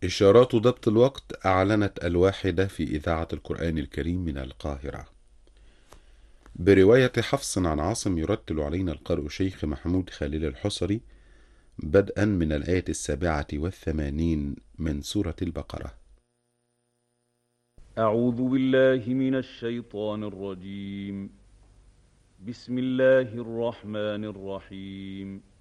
إشارات ضبط الوقت أعلنت الواحدة في إذاعة القرآن الكريم من القاهرة. برواية حفص عن عاصم يرتل علينا القارئ شيخ محمود خليل الحصري بدءا من الآية 87 من سورة البقرة. أعوذ بالله من الشيطان الرجيم. بسم الله الرحمن الرحيم.